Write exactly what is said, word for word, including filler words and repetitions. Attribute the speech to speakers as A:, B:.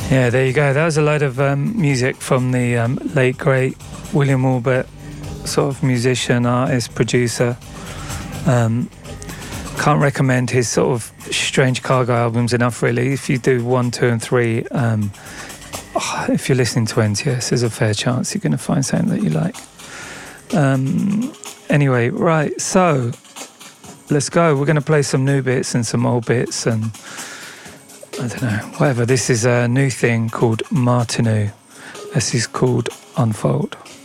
A: Yeah, there you go. That was a load of um, music from the um, late, great William Albert, sort of musician, artist, producer. Um, can't recommend his sort of Strange Cargo albums enough, really. If you do one, two and three, um, oh, if you're listening to N T S, there's a fair chance you're going to find something that you like. Um, anyway, right, so let's go. We're going to play some new bits and some old bits and I don't know, whatever. This is a new thing called Martinu. This is called Unfold.